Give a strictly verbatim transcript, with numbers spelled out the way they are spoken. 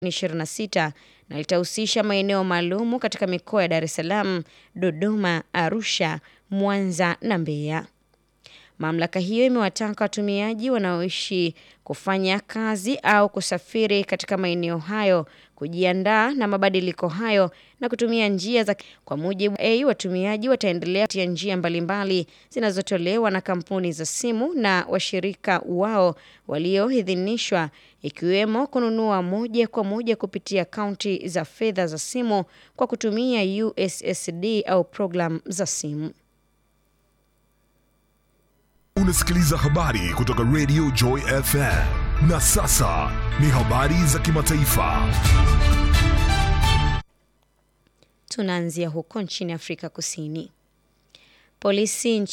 ishirini na sita na litahusisha maeneo maalumu katika mikoa ya Dar es Salaam, Dodoma, Arusha, Mwanza na Mbeya. Mamlaka hiyo imewataka watumiaji wanaoishi kufanya kazi au kusafiri katika maeneo hayo kujiandaa na mabadiliko hayo na kutumia njia za kwa mujibu A. Watumiaji wataendelea kutumia njia mbalimbali zinazotolewa na kampuni za simu na washirika wao walioidhinishwa, ikiwemo kununua moja kwa moja kupitia akaunti za fedha za simu kwa kutumia U S S D au program za simu. Unasikiliza habari kutoka Radio Joy F M. Na sasa ni habari za kimataifa. Tunaanzia huko nchini Afrika Kusini. Polisi